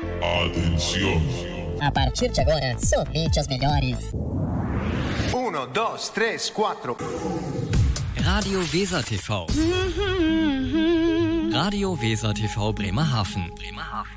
Atenção! A partir de agora, somente as melhores. 1, 2, 3, 4. Radio Weser TV. Radio Weser TV Bremerhaven.